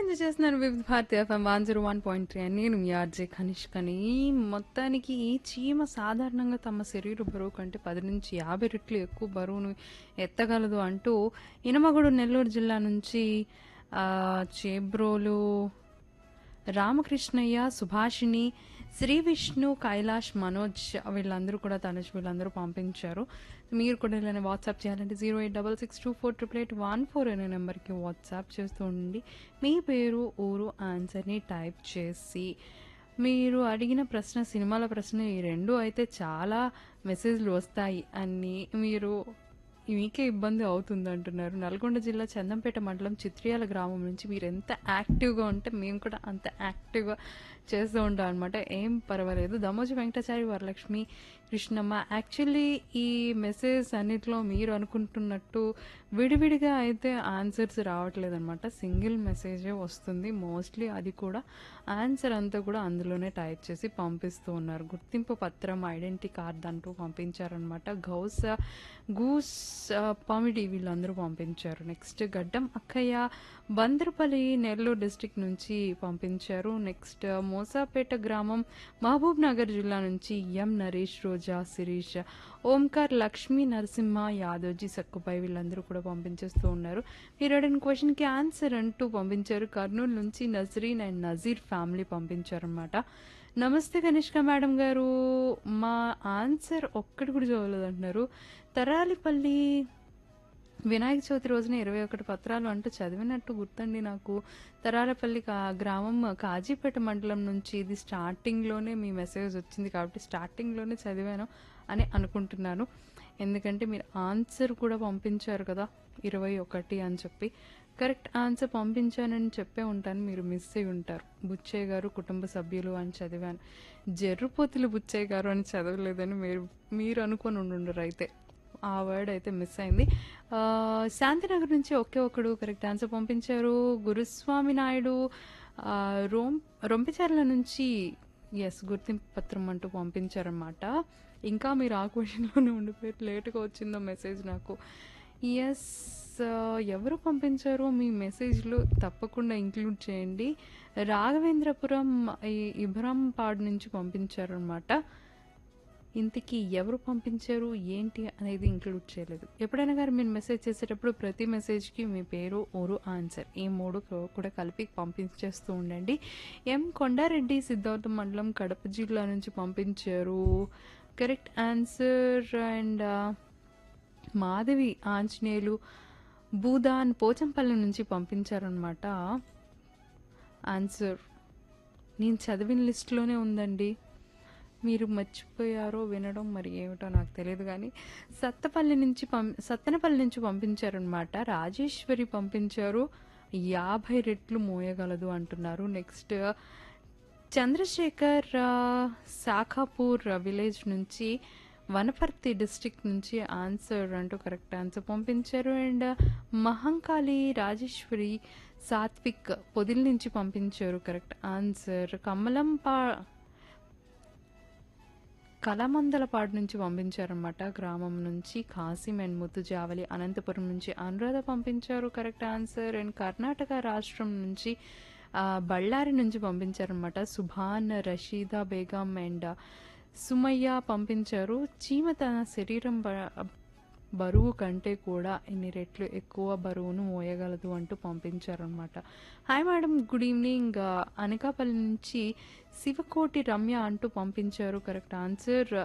Enjoy చేస్తున్నాను వివిధ Bharati FM 101.3 అని నేను మీ ఆర్జే కనిష్కని. మొత్తానికి ఈ చీమ సాధారణంగా తమ శరీర బరువు కంటే 10 నుంచి 50 రెట్లు ఎక్కువ బరువును ఎత్తగలదు అంటూ ఇనమగుడు నెల్లూరు జిల్లా నుంచి చేబ్రోలు రామకృష్ణయ్య, సుభాషిణి, శ్రీ విష్ణు, కైలాష్, మనోజ్ వీళ్ళందరూ కూడా తనుష్ వీళ్ళందరూ పంపించారు. మీరు కూడా ఇలా వాట్సాప్ చేయాలంటే 086648814 అనే నెంబర్కి వాట్సాప్ చేస్తూ ఉండి మీ పేరు, ఊరు, ఆన్సర్ని టైప్ చేసి మీరు అడిగిన ప్రశ్న సినిమాల ప్రశ్న ఈ రెండు అయితే చాలా మెసేజ్లు వస్తాయి అని మీరు మీకే ఇబ్బంది అవుతుంది అంటున్నారు. నల్గొండ జిల్లా చందంపేట మండలం చిత్రియాల గ్రామం నుంచి మీరు ఎంత యాక్టివ్గా ఉంటే మేము కూడా అంత యాక్టివ్గా చేస్తూ ఉంటాం అనమాట. ఏం పర్వాలేదు. దమోజి వెంకటాచారి, వరలక్ష్మి, కృష్ణమ్మ, యాక్చువల్లీ ఈ మెసేజ్ అన్నిట్లో మీరు అనుకుంటున్నట్టు విడివిడిగా అయితే ఆన్సర్స్ రావట్లేదు అనమాట. సింగిల్ మెసేజే వస్తుంది మోస్ట్లీ. అది కూడా ఆన్సర్ అంతా కూడా అందులోనే టైప్ చేసి పంపిస్తూ ఉన్నారు. గుర్తింపు పత్రం, ఐడెంటిటీ కార్డ్ అంటూ పంపించారనమాట. గూస్ పామిడి వీళ్ళందరూ పంపించారు. నెక్స్ట్ గడ్డం అక్కయ్య, బందర్పల్లి, నెల్లూరు డిస్టిక్ నుంచి పంపించారు. నెక్స్ట్ మోసాపేట గ్రామం, మహబూబ్ నగర్ జిల్లా నుంచి ఎం నరేష్, రోజా, శిరీష్, ఓంకార్, లక్ష్మీ, నరసింహ, యాదవ్జీ, సక్కుపై వీళ్ళందరూ కూడా పంపించేస్తూ ఉన్నారు. మీరు అడిగిన క్వశ్చన్కి ఆన్సర్ అంటూ పంపించారు. కర్నూలు నుంచి నజరీన్ అండ్ నజీర్ ఫ్యామిలీ పంపించారనమాట. నమస్తే కనిష్క మేడం గారు, మా ఆన్సర్ ఒక్కటి కూడా చదవలేదు అంటున్నారు. తరాలిపల్లి వినాయక చవితి రోజున 21 పత్రాలు అంటూ చదివినట్టు గుర్తండి నాకు. తరాలపల్లి గ్రామం, కాజీపేట మండలం నుంచి. ఇది స్టార్టింగ్లోనే మీ మెసేజ్ వచ్చింది కాబట్టి స్టార్టింగ్లోనే చదివాను అని అనుకుంటున్నాను. ఎందుకంటే మీరు ఆన్సర్ కూడా పంపించారు కదా 21 అని చెప్పి. కరెక్ట్ ఆన్సర్ పంపించానని చెప్పే ఉంటాను, మీరు మిస్ అయి ఉంటారు. బుచ్చయ్య గారు కుటుంబ సభ్యులు అని చదివాను. జర్రుపోతులు బుచ్చయ్య గారు అని చదవలేదని మీరు అనుకొని ఉండరు. అయితే ఆ వర్డ్ అయితే మిస్ అయింది. శాంతినగర్ నుంచి ఒకే ఒకడు కరెక్ట్ ఆన్సర్ పంపించారు. గురుస్వామి నాయుడు రొంపిచర్ల నుంచి గుర్తింపు పత్రం అంటూ పంపించారనమాట. ఇంకా మీరు ఆ క్వశ్చన్లోనే ఉండిపోయి లేట్గా వచ్చిందో మెసేజ్ నాకు. ఎవరు పంపించారో మీ మెసేజ్లో తప్పకుండా ఇంక్లూడ్ చేయండి. రాఘవేంద్రపురం ఇబ్రాంపాడ్ నుంచి పంపించారనమాట. ఇంతకీ ఎవరు పంపించారు ఏంటి అనేది ఇంక్లూడ్ చేయలేదు. ఎప్పుడైనా కానీ మీరు మెసేజ్ చేసేటప్పుడు ప్రతి మెసేజ్కి మీ పేరు, ఊరు, ఆన్సర్ ఈ మూడు కూడా కలిపి పంపించేస్తూ ఉండండి. ఎం కొండారెడ్డి, సిద్ధార్థ మండలం, కడప జిల్లా నుంచి పంపించారు correct answer. And Madhavi, Anjaneyulu, Bhoodan, Pochampally నుంచి పంపించారనమాట. ఆన్సర్ నేను చదివిన లిస్టులోనే ఉందండి, మీరు మర్చిపోయారో వినడం మరి ఏమిటో నాకు తెలియదు. కానీ సత్తెనపల్లి నుంచి పంపించారనమాట. రాజేశ్వరి పంపించారు 50 రెట్లు మోయగలదు అంటున్నారు. నెక్స్ట్ చంద్రశేఖర్, శాఖాపూర్ విలేజ్ నుంచి, వనపర్తి డిస్ట్రిక్ట్ నుంచి ఆన్సర్ అంటూ కరెక్ట్ ఆన్సర్ పంపించారు. అండ్ మహంకాళి, రాజేశ్వరి, సాత్విక్ పొదిల్ నుంచి పంపించారు కరెక్ట్ ఆన్సర్. కలమందలపాడు నుంచి పంపించారనమాట. గ్రామం నుంచి కాసిం అండ్ ముత్తుజావలి, అనంతపురం నుంచి అనురాధ పంపించారు కరెక్ట్ ఆన్సర్. అండ్ కర్ణాటక రాష్ట్రం నుంచి బళ్ళారి నుంచి పంపించారనమాట. సుభాన్, రషీదా బేగం అండ్ సుమయ్య పంపించారు. చీమ తన శరీరం బరువు కంటే కూడా ఎన్ని రెట్లు ఎక్కువ బరువును మోయగలదు అంటూ పంపించారనమాట. Hi madam, good evening. Anakapalli నుంచి శివకోటి రమ్య అంటూ పంపించారు కరెక్ట్ ఆన్సర్.